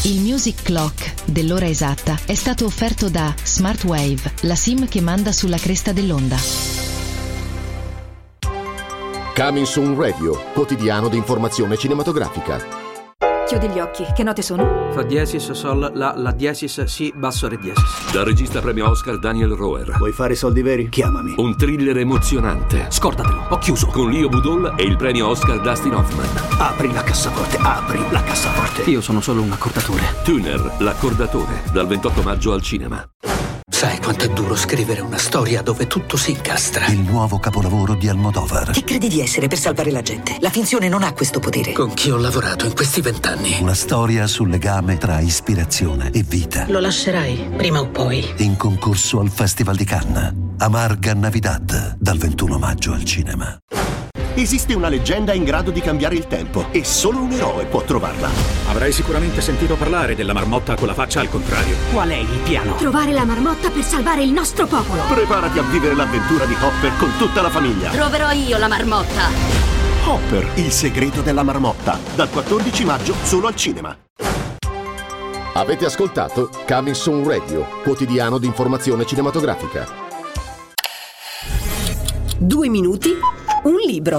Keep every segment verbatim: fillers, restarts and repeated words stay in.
Il Music Clock dell'ora esatta è stato offerto da Smartwave, la SIM che manda sulla cresta dell'onda. Coming Soon Radio, quotidiano di informazione cinematografica. Chiudi gli occhi, che note sono? Fa diesis, sol, la, la diesis, si, basso, re diesis. Dal regista premio Oscar Daniel Roher. Vuoi fare soldi veri? Chiamami. Un thriller emozionante. Scordatelo, ho chiuso. Con Leo Budol e il premio Oscar Dustin Hoffman. Apri la cassaforte, apri la cassaforte. Io sono solo un accordatore. Tuner, l'accordatore, dal ventotto maggio al cinema. Sai quanto è duro scrivere una storia dove tutto si incastra? Il nuovo capolavoro di Almodovar. Chi credi di essere per salvare la gente? La finzione non ha questo potere. Con chi ho lavorato in questi vent'anni? Una storia sul legame tra ispirazione e vita. Lo lascerai, prima o poi. In concorso al Festival di Cannes. Amarga Navidad, dal ventuno maggio al cinema. Esiste una leggenda in grado di cambiare il tempo e solo un eroe può trovarla. Avrai sicuramente sentito parlare della marmotta con la faccia al contrario. Qual è il piano? Trovare la marmotta per salvare il nostro popolo. Preparati a vivere l'avventura di Hopper con tutta la famiglia. Troverò io la marmotta. Hopper, il segreto della marmotta, dal quattordici maggio solo al cinema. Avete ascoltato Coming Soon Radio, quotidiano di informazione cinematografica. Due minuti, un libro.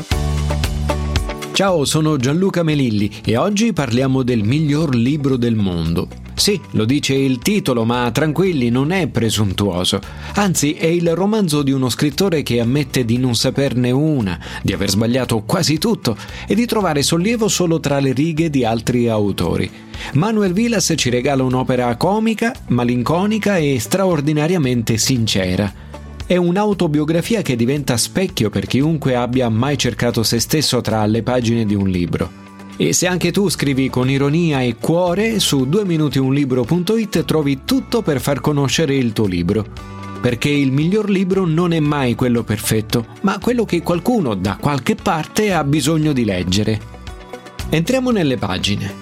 Ciao, sono Gianluca Melilli e oggi parliamo del miglior libro del mondo. Sì, lo dice il titolo, ma tranquilli, non è presuntuoso. Anzi, è il romanzo di uno scrittore che ammette di non saperne una, di aver sbagliato quasi tutto e di trovare sollievo solo tra le righe di altri autori. Manuel Vilas ci regala un'opera comica, malinconica e straordinariamente sincera. È un'autobiografia che diventa specchio per chiunque abbia mai cercato se stesso tra le pagine di un libro. E se anche tu scrivi con ironia e cuore, su due minuti un libro punto it trovi tutto per far conoscere il tuo libro. Perché il miglior libro non è mai quello perfetto, ma quello che qualcuno da qualche parte ha bisogno di leggere. Entriamo nelle pagine.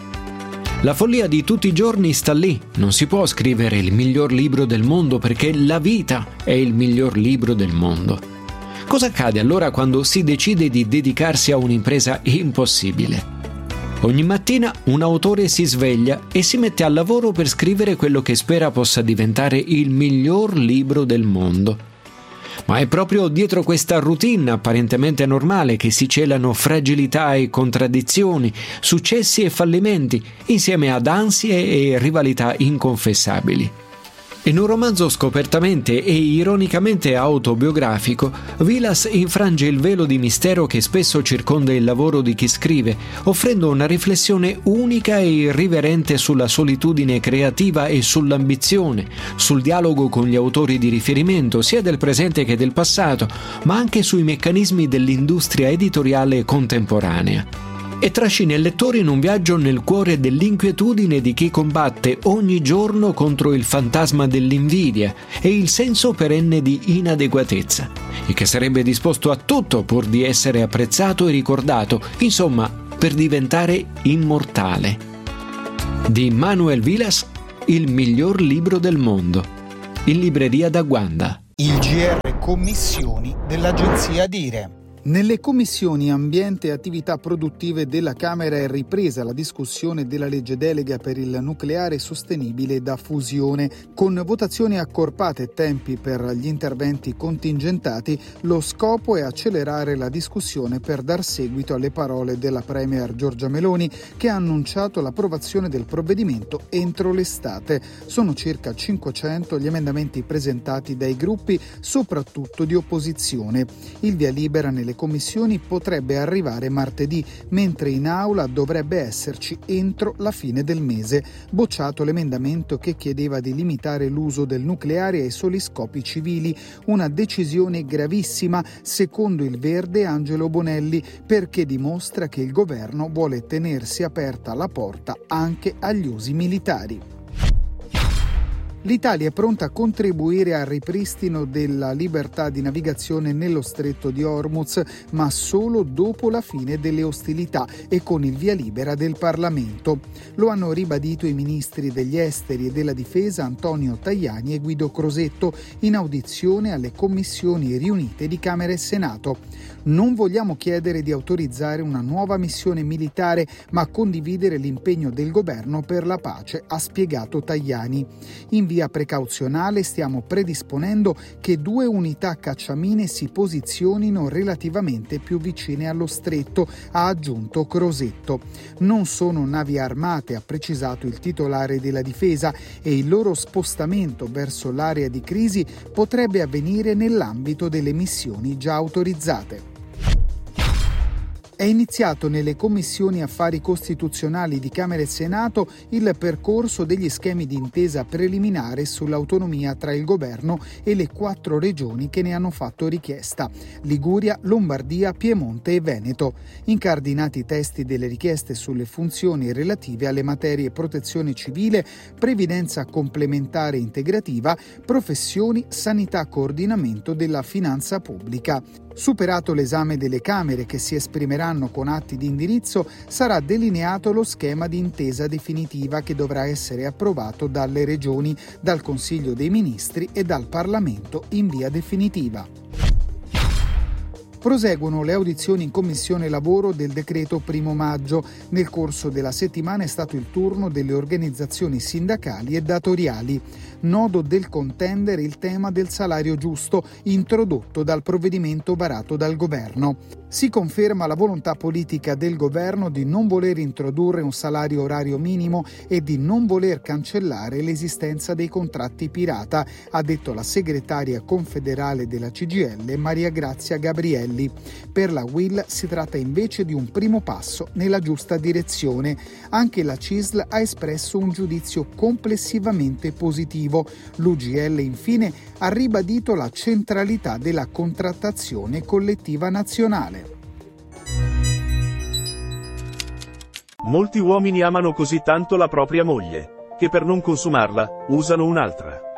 La follia di tutti i giorni sta lì. Non si può scrivere il miglior libro del mondo perché la vita è il miglior libro del mondo. Cosa accade allora quando si decide di dedicarsi a un'impresa impossibile? Ogni mattina un autore si sveglia e si mette al lavoro per scrivere quello che spera possa diventare il miglior libro del mondo. Ma è proprio dietro questa routine apparentemente normale che si celano fragilità e contraddizioni, successi e fallimenti, insieme ad ansie e rivalità inconfessabili. In un romanzo scopertamente e ironicamente autobiografico, Vilas infrange il velo di mistero che spesso circonda il lavoro di chi scrive, offrendo una riflessione unica e irriverente sulla solitudine creativa e sull'ambizione, sul dialogo con gli autori di riferimento, sia del presente che del passato, ma anche sui meccanismi dell'industria editoriale contemporanea. E trascina il lettore in un viaggio nel cuore dell'inquietudine di chi combatte ogni giorno contro il fantasma dell'invidia e il senso perenne di inadeguatezza, e che sarebbe disposto a tutto pur di essere apprezzato e ricordato, insomma, per diventare immortale. Di Manuel Vilas, il miglior libro del mondo. In libreria da Guanda. Il G R Commissioni dell'agenzia Dire. Nelle commissioni ambiente e attività produttive della Camera è ripresa la discussione della legge delega per il nucleare sostenibile da fusione. Con votazioni accorpate e tempi per gli interventi contingentati, lo scopo è accelerare la discussione per dar seguito alle parole della Premier Giorgia Meloni, che ha annunciato l'approvazione del provvedimento entro l'estate. Sono circa cinquecento gli emendamenti presentati dai gruppi, soprattutto di opposizione. Il via libera nelle commissioni potrebbe arrivare martedì, mentre in aula dovrebbe esserci entro la fine del mese. Bocciato l'emendamento che chiedeva di limitare l'uso del nucleare ai soli scopi civili, una decisione gravissima secondo il verde Angelo Bonelli, perché dimostra che il governo vuole tenersi aperta la porta anche agli usi militari. L'Italia è pronta a contribuire al ripristino della libertà di navigazione nello stretto di Hormuz, ma solo dopo la fine delle ostilità e con il via libera del Parlamento. Lo hanno ribadito i ministri degli esteri e della difesa Antonio Tajani e Guido Crosetto in audizione alle commissioni riunite di Camera e Senato. Non vogliamo chiedere di autorizzare una nuova missione militare, ma condividere l'impegno del governo per la pace, ha spiegato Tajani. In via precauzionale stiamo predisponendo che due unità cacciamine si posizionino relativamente più vicine allo stretto, ha aggiunto Crosetto. Non sono navi armate, ha precisato il titolare della difesa, e il loro spostamento verso l'area di crisi potrebbe avvenire nell'ambito delle missioni già autorizzate. È iniziato nelle commissioni affari costituzionali di Camera e Senato il percorso degli schemi di intesa preliminare sull'autonomia tra il governo e le quattro regioni che ne hanno fatto richiesta: Liguria, Lombardia, Piemonte e Veneto. Incardinati i testi delle richieste sulle funzioni relative alle materie protezione civile, previdenza complementare integrativa, professioni, sanità, coordinamento della finanza pubblica. Superato l'esame delle Camere, che si esprimeranno con atti di indirizzo, sarà delineato lo schema di intesa definitiva che dovrà essere approvato dalle Regioni, dal Consiglio dei Ministri e dal Parlamento in via definitiva. Proseguono le audizioni in Commissione Lavoro del decreto primo maggio. Nel corso della settimana è stato il turno delle organizzazioni sindacali e datoriali. Nodo del contendere il tema del salario giusto, introdotto dal provvedimento varato dal governo. Si conferma la volontà politica del governo di non voler introdurre un salario orario minimo e di non voler cancellare l'esistenza dei contratti pirata, ha detto la segretaria confederale della C G I L Maria Grazia Gabrielli. Per la U I L si tratta invece di un primo passo nella giusta direzione. Anche la C I S L ha espresso un giudizio complessivamente positivo. L'U G L infine ha ribadito la centralità della contrattazione collettiva nazionale. Molti uomini amano così tanto la propria moglie che per non consumarla usano un'altra.